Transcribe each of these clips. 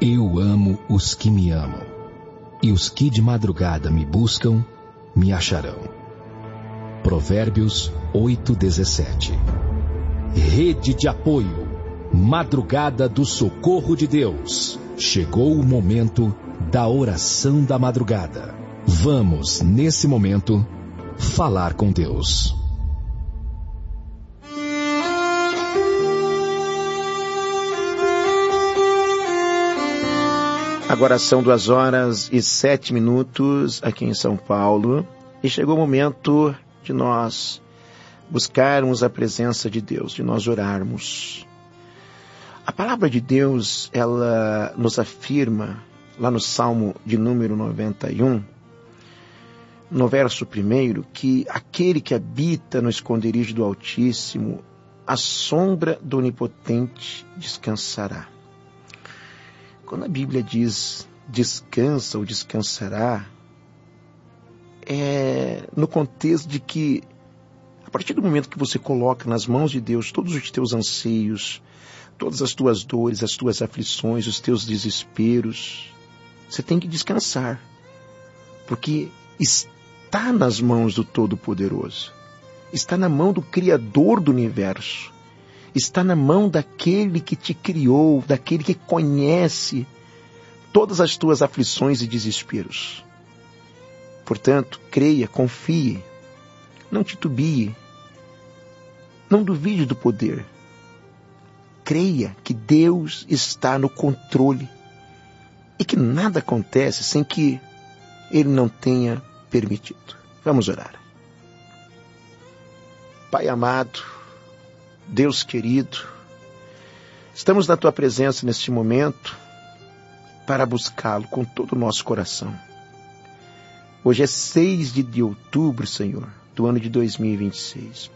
Eu amo os que me amam, e os que de madrugada me buscam, me acharão. Provérbios 8:17. Rede de apoio, Madrugada do Socorro de Deus. Chegou o momento da oração da madrugada. Vamos, nesse momento, falar com Deus. Agora são 2h07 aqui em São Paulo e chegou o momento de nós buscarmos a presença de Deus, de nós orarmos. A palavra de Deus, ela nos afirma, lá no Salmo de número 91, no verso 1, que aquele que habita no esconderijo do Altíssimo, à sombra do Onipotente descansará. Quando a Bíblia diz descansa ou descansará, é no contexto de que, a partir do momento que você coloca nas mãos de Deus todos os teus anseios, todas as tuas dores, as tuas aflições, os teus desesperos, você tem que descansar, porque está nas mãos do Todo-Poderoso, está na mão do Criador do Universo, está na mão daquele que te criou, daquele que conhece todas as tuas aflições e desesperos. Portanto, creia, confie, não titubie, não duvide do poder. Creia que Deus está no controle e que nada acontece sem que Ele não tenha permitido. Vamos orar. Pai amado, Deus querido, estamos na Tua presença neste momento para buscá-lo com todo o nosso coração. Hoje é 6 de outubro, Senhor, do ano de 2026.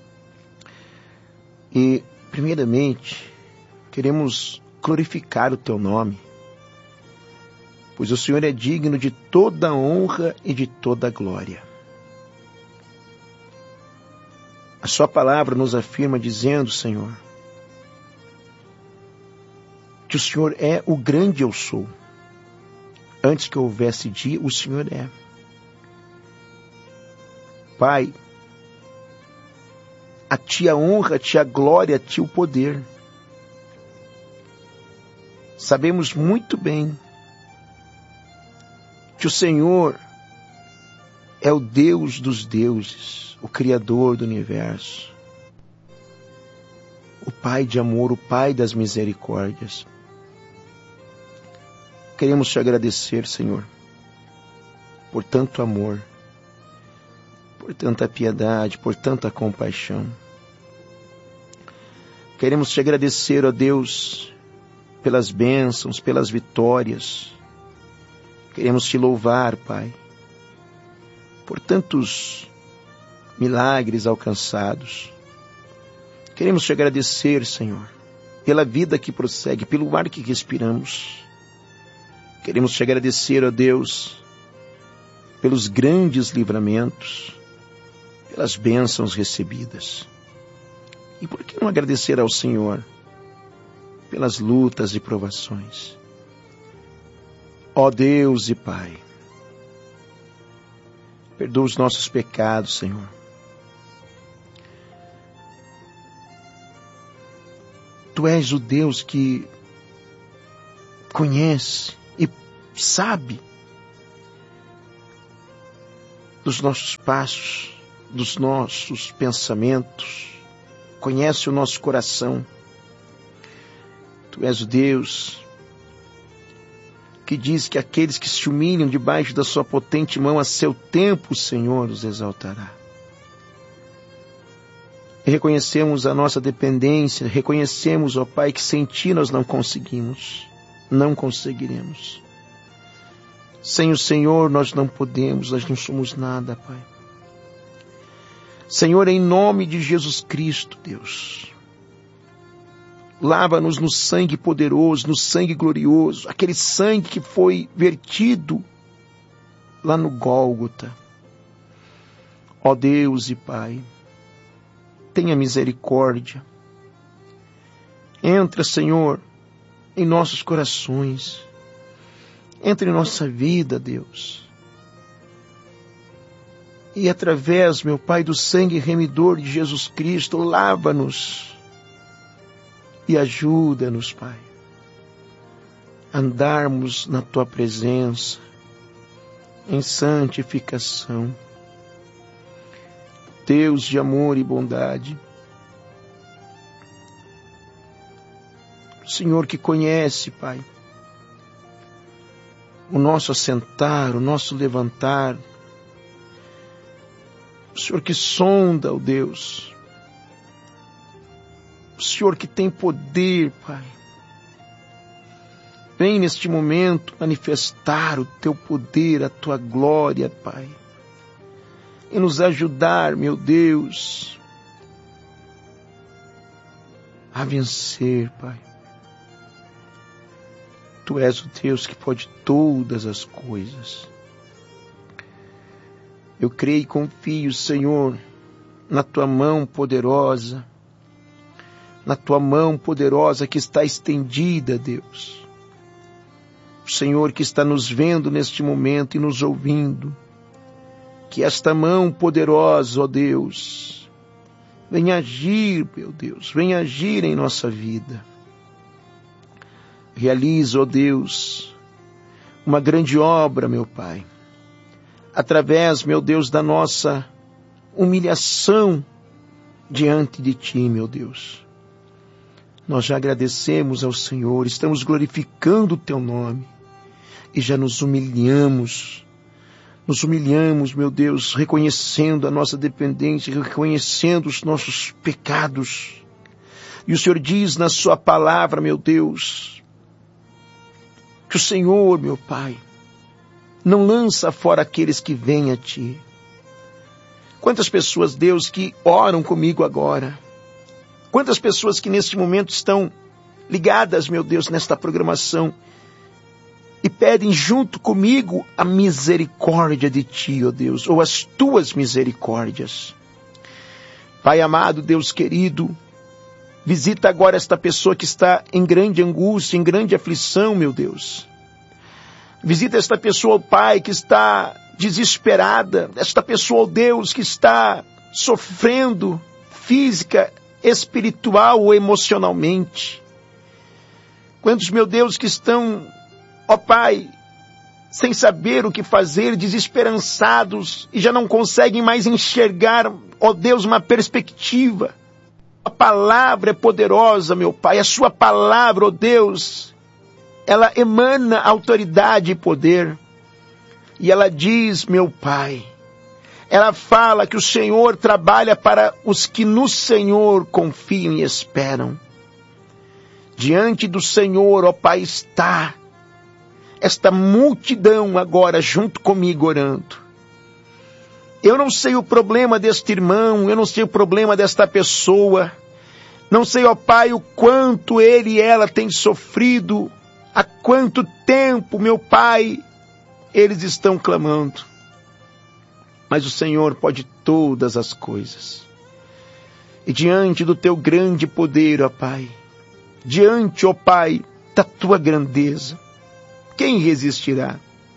E, primeiramente, queremos glorificar o Teu nome, pois o Senhor é digno de toda a honra e de toda a glória. A Sua palavra nos afirma dizendo, Senhor, que o Senhor é o grande eu sou. Antes que houvesse dia, o Senhor é. Pai, a Ti a honra, a Ti a glória, a Ti o poder. Sabemos muito bem que o Senhor é o Deus dos deuses, o Criador do universo, o Pai de amor, o Pai das misericórdias. Queremos Te agradecer, Senhor, por tanto amor, por tanta piedade, por tanta compaixão. Queremos Te agradecer, ó Deus, pelas bênçãos, pelas vitórias. Queremos Te louvar, Pai, por tantos milagres alcançados. Queremos Te agradecer, Senhor, pela vida que prossegue, pelo ar que respiramos. Queremos Te agradecer, ó Deus, pelos grandes livramentos, pelas bênçãos recebidas. E por que não agradecer ao Senhor pelas lutas e provações? Ó Deus e Pai, perdoa os nossos pecados, Senhor. Tu és o Deus que conhece e sabe dos nossos passos, dos nossos pensamentos, conhece o nosso coração. Tu és o Deus que diz que aqueles que se humilham debaixo da Sua potente mão, a seu tempo o Senhor os exaltará. E reconhecemos a nossa dependência, reconhecemos, ó Pai, que sem Ti nós não conseguimos, não conseguiremos. Sem o Senhor nós não podemos, nós não somos nada, Pai. Senhor, em nome de Jesus Cristo, Deus, lava-nos no sangue poderoso, no sangue glorioso, aquele sangue que foi vertido lá no Gólgota. Ó Deus e Pai, tenha misericórdia. Entra, Senhor, em nossos corações. Entre em nossa vida, Deus. E através, meu Pai, do sangue remidor de Jesus Cristo, lava-nos e ajuda-nos, Pai, a andarmos na Tua presença, em santificação. Deus de amor e bondade, o Senhor que conhece, Pai, o nosso assentar, o nosso levantar, o Senhor que sonda, ó Deus, o Senhor que tem poder, Pai, vem neste momento manifestar o Teu poder, a Tua glória, Pai, e nos ajudar, meu Deus, a vencer, Pai. Tu és o Deus que pode todas as coisas. Eu creio e confio, Senhor, na Tua mão poderosa, na Tua mão poderosa que está estendida, Deus. O Senhor que está nos vendo neste momento e nos ouvindo, que esta mão poderosa, ó Deus, venha agir, meu Deus, venha agir em nossa vida. Realiza, ó Deus, uma grande obra, meu Pai, através, meu Deus, da nossa humilhação diante de Ti, meu Deus. Nós já agradecemos ao Senhor, estamos glorificando o Teu nome e já nos humilhamos, meu Deus, reconhecendo a nossa dependência, reconhecendo os nossos pecados. E o Senhor diz na Sua palavra, meu Deus, que o Senhor, meu Pai, não lança fora aqueles que vêm a Ti. Quantas pessoas, Deus, que oram comigo agora, quantas pessoas que neste momento estão ligadas, meu Deus, nesta programação, e pedem junto comigo a misericórdia de Ti, ó Deus, ou as Tuas misericórdias. Pai amado, Deus querido, visita agora esta pessoa que está em grande angústia, em grande aflição, meu Deus. Visita esta pessoa, ó Pai, que está desesperada, esta pessoa, ó Deus, que está sofrendo física, espiritual ou emocionalmente. Quantos, meu Deus, que estão, ó Pai, sem saber o que fazer, desesperançados e já não conseguem mais enxergar, ó Deus, uma perspectiva. A palavra é poderosa, meu Pai, a Sua palavra, ó Deus, ela emana autoridade e poder. E ela diz, meu Pai, ela fala que o Senhor trabalha para os que no Senhor confiam e esperam. Diante do Senhor, ó Pai, está esta multidão agora junto comigo orando. Eu não sei o problema deste irmão, eu não sei o problema desta pessoa, não sei, ó Pai, o quanto ele e ela têm sofrido, há quanto tempo, meu Pai, eles estão clamando. Mas o Senhor pode todas as coisas. E diante do Teu grande poder, ó Pai, diante, ó Pai, da Tua grandeza, quem resistirá?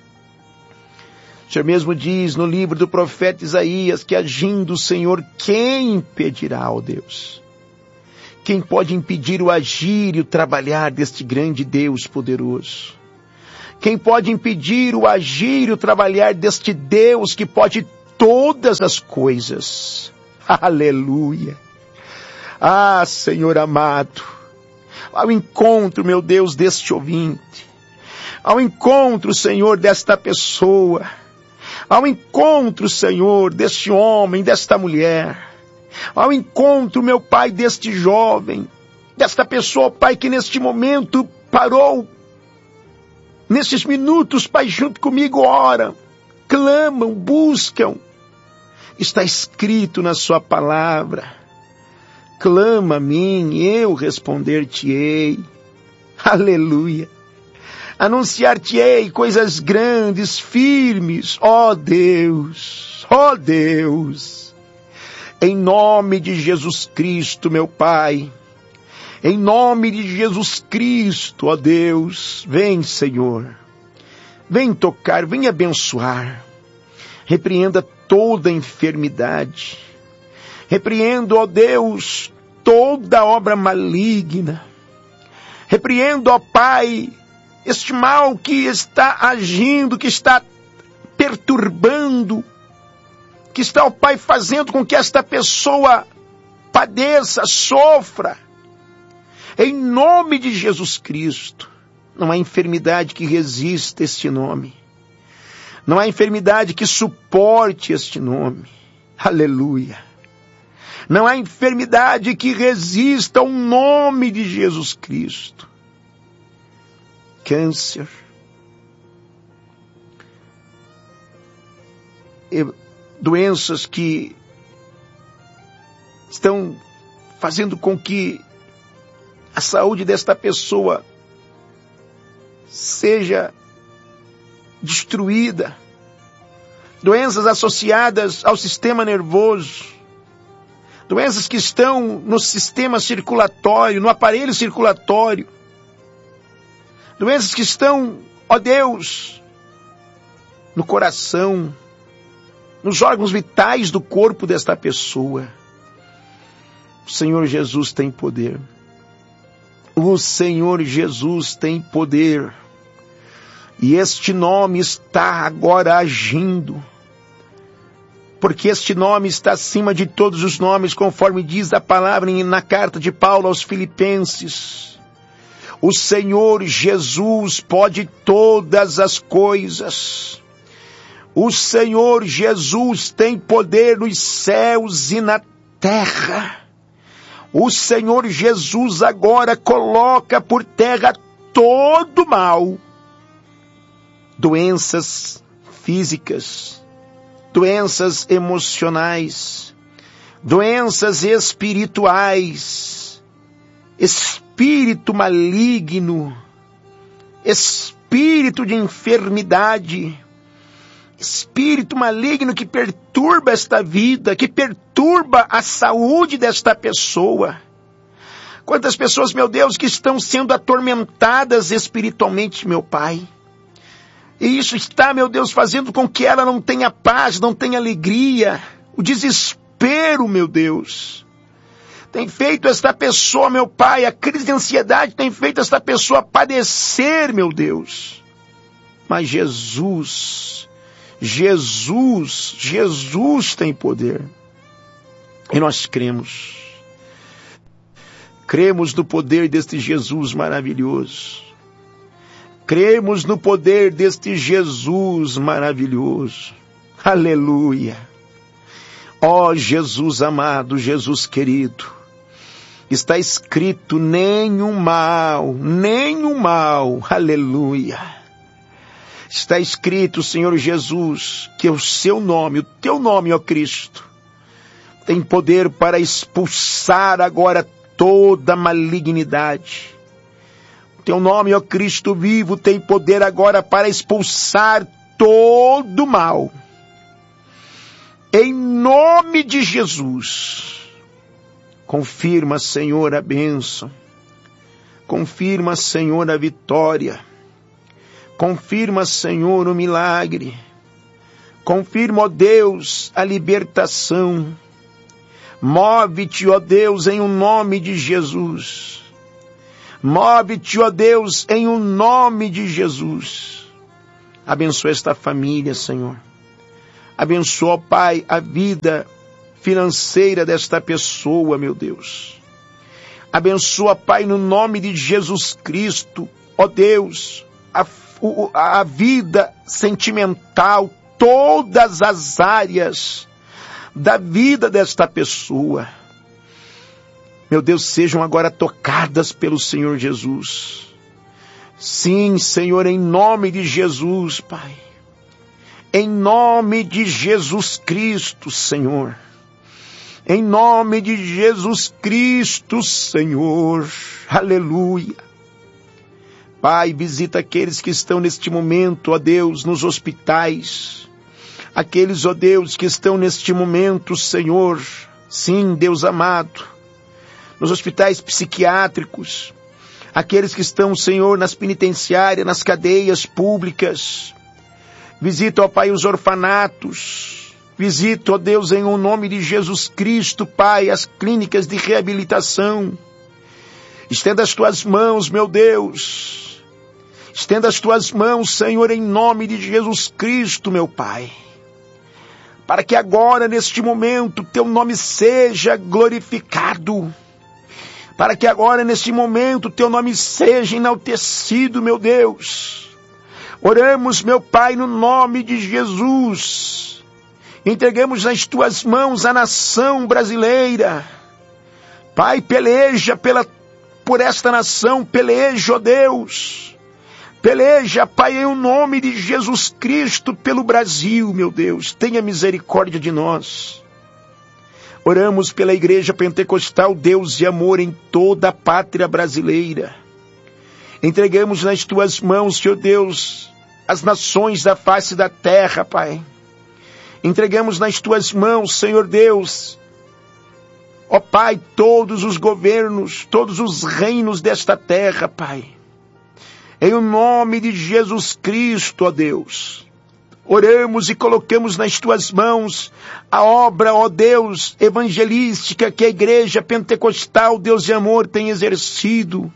O Senhor mesmo diz no livro do profeta Isaías que agindo o Senhor, quem impedirá, ó Deus? Quem pode impedir o agir e o trabalhar deste grande Deus poderoso? Quem pode impedir o agir e o trabalhar deste Deus que pode todas as coisas? Aleluia! Ah, Senhor amado, ao encontro, meu Deus, deste ouvinte, ao encontro, Senhor, desta pessoa, ao encontro, Senhor, deste homem, desta mulher, ao encontro, meu Pai, deste jovem, desta pessoa, Pai, que neste momento parou, nesses minutos, Pai, junto comigo ora, clamam, buscam. Está escrito na Sua palavra, clama a mim, eu responder-te-ei. Aleluia. Anunciar-te-ei coisas grandes, firmes, ó Deus, ó Deus. Em nome de Jesus Cristo, meu Pai, Em nome de Jesus Cristo, ó Deus, vem, Senhor. Vem tocar, vem abençoar. Repreenda toda enfermidade. Repreendo, ó Deus, toda obra maligna. Repreendo, ó Pai, este mal que está agindo, que está perturbando, que está, ó Pai, fazendo com que esta pessoa padeça, sofra. Em nome de Jesus Cristo, não há enfermidade que resista a este nome. Não há enfermidade que suporte este nome. Aleluia. Não há enfermidade que resista ao nome de Jesus Cristo. Câncer, doenças que estão fazendo com que a saúde desta pessoa seja destruída. Doenças associadas ao sistema nervoso. Doenças que estão no sistema circulatório, no aparelho circulatório. Doenças que estão, ó Deus, no coração, nos órgãos vitais do corpo desta pessoa. O Senhor Jesus tem poder. O Senhor Jesus tem poder. E este nome está agora agindo. Porque este nome está acima de todos os nomes, conforme diz a palavra na carta de Paulo aos Filipenses. O Senhor Jesus pode todas as coisas. O Senhor Jesus tem poder nos céus e na terra. O Senhor Jesus agora coloca por terra todo mal. Doenças físicas, doenças emocionais, doenças espirituais, espírito maligno, espírito de enfermidade, espírito maligno que perturba esta vida, que perturba a saúde desta pessoa. Quantas pessoas, meu Deus, que estão sendo atormentadas espiritualmente, meu Pai. E isso está, meu Deus, fazendo com que ela não tenha paz, não tenha alegria. O desespero, meu Deus, tem feito esta pessoa, meu Pai, a crise de ansiedade tem feito esta pessoa padecer, meu Deus. Mas Jesus tem poder. E nós cremos. Cremos no poder deste Jesus maravilhoso. Cremos no poder deste Jesus maravilhoso. Aleluia. Ó Jesus amado, Jesus querido. Está escrito nenhum mal. Aleluia. Está escrito, Senhor Jesus, que o seu nome, o teu nome, ó Cristo, tem poder para expulsar agora toda malignidade. Teu nome, ó Cristo vivo, tem poder agora para expulsar todo mal. Em nome de Jesus, confirma, Senhor, a bênção. Confirma, Senhor, a vitória. Confirma, Senhor, o milagre. Confirma, ó Deus, a libertação. Move-te, ó Deus, em o nome de Jesus. Move-te, ó Deus, em o nome de Jesus. Abençoa esta família, Senhor. Abençoa, ó Pai, a vida financeira desta pessoa, meu Deus. Abençoa, Pai, no nome de Jesus Cristo, ó Deus, a vida sentimental, todas as áreas da vida desta pessoa. Meu Deus, sejam agora tocadas pelo Senhor Jesus. Sim, Senhor, em nome de Jesus, Pai. Em nome de Jesus Cristo, Senhor. Em nome de Jesus Cristo, Senhor. Aleluia. Pai, visita aqueles que estão neste momento, ó Deus, nos hospitais. Aqueles, ó Deus, que estão neste momento, Senhor. Sim, Deus amado, nos hospitais psiquiátricos, aqueles que estão, Senhor, nas penitenciárias, nas cadeias públicas. Visita, ó Pai, os orfanatos. Visita, ó Deus, em o nome de Jesus Cristo, Pai, as clínicas de reabilitação. Estenda as tuas mãos, meu Deus. Estenda as tuas mãos, Senhor, em nome de Jesus Cristo, meu Pai. Para que agora, neste momento, teu nome seja glorificado. Para que agora, neste momento, teu nome seja enaltecido, meu Deus. Oramos, meu Pai, no nome de Jesus. Entregamos nas tuas mãos a nação brasileira. Pai, peleja por esta nação, peleja, ó Deus. Peleja, Pai, em nome de Jesus Cristo pelo Brasil, meu Deus. Tenha misericórdia de nós. Oramos pela Igreja Pentecostal, Deus e amor em toda a pátria brasileira. Entregamos nas tuas mãos, Senhor Deus, as nações da face da terra, Pai. Entregamos nas tuas mãos, Senhor Deus, ó Pai, todos os governos, todos os reinos desta terra, Pai. Em o nome de Jesus Cristo, ó Deus, oramos e colocamos nas tuas mãos a obra, ó Deus, evangelística que a Igreja Pentecostal, Deus de amor, tem exercido.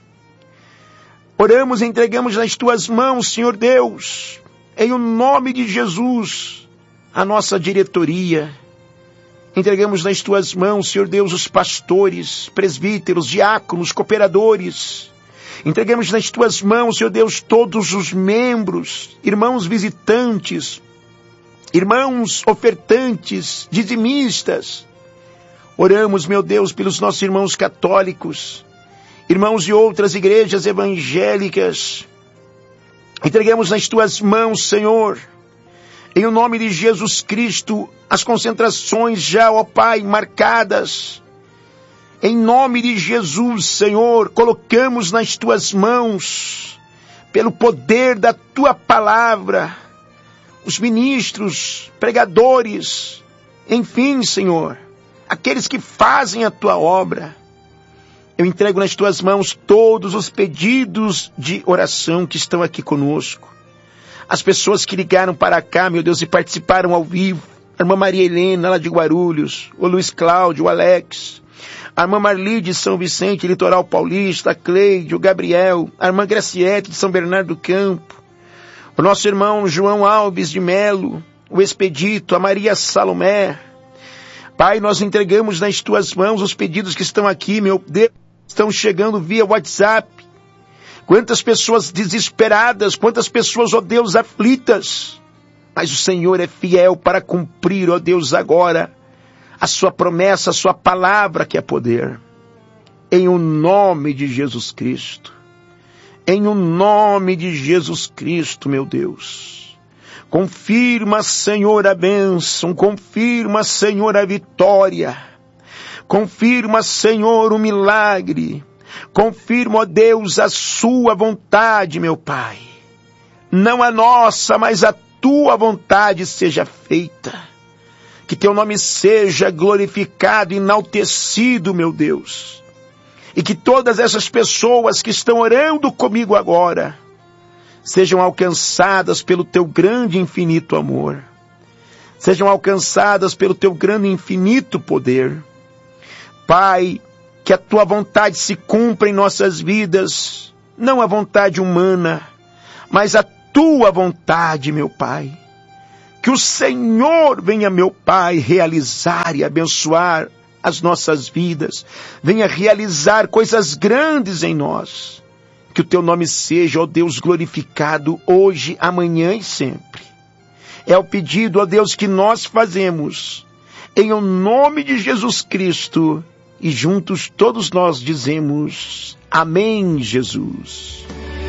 Oramos e entregamos nas tuas mãos, Senhor Deus, em o nome de Jesus, a nossa diretoria. Entregamos nas tuas mãos, Senhor Deus, os pastores, presbíteros, diáconos, cooperadores. Entregamos nas tuas mãos, Senhor Deus, todos os membros, irmãos visitantes, irmãos ofertantes, dizimistas. Oramos, meu Deus, pelos nossos irmãos católicos, irmãos de outras igrejas evangélicas. Entregamos nas tuas mãos, Senhor, em o nome de Jesus Cristo, as concentrações já, ó Pai, marcadas. Em nome de Jesus, Senhor, colocamos nas tuas mãos, pelo poder da tua palavra, os ministros, pregadores, enfim, Senhor, aqueles que fazem a tua obra. Eu entrego nas tuas mãos todos os pedidos de oração que estão aqui conosco. As pessoas que ligaram para cá, meu Deus, e participaram ao vivo. A irmã Maria Helena, lá de Guarulhos, o Luiz Cláudio, o Alex, a irmã Marli de São Vicente, Litoral Paulista, a Cleide, o Gabriel, a irmã Graciete de São Bernardo do Campo, o nosso irmão João Alves de Melo, o Expedito, a Maria Salomé. Pai, nós entregamos nas tuas mãos os pedidos que estão aqui, meu Deus, estão chegando via WhatsApp. Quantas pessoas desesperadas, quantas pessoas, ó Deus, aflitas. Mas o Senhor é fiel para cumprir, ó Deus, agora a sua promessa, a sua palavra que é poder. Em o nome de Jesus Cristo. Em o nome de Jesus Cristo, meu Deus. Confirma, Senhor, a bênção. Confirma, Senhor, a vitória. Confirma, Senhor, o milagre. Confirma, ó Deus, a sua vontade, meu Pai. Não a nossa, mas a tua vontade seja feita. Que teu nome seja glorificado, enaltecido, meu Deus. E que todas essas pessoas que estão orando comigo agora sejam alcançadas pelo teu grande e infinito amor. Sejam alcançadas pelo teu grande e infinito poder. Pai, que a tua vontade se cumpra em nossas vidas, não a vontade humana, mas a tua vontade, meu Pai. Que o Senhor venha, meu Pai, realizar e abençoar as nossas vidas. Venha realizar coisas grandes em nós. Que o teu nome seja, ó Deus, glorificado hoje, amanhã e sempre. É o pedido, ó Deus, que nós fazemos em o nome de Jesus Cristo. E juntos todos nós dizemos, amém, Jesus.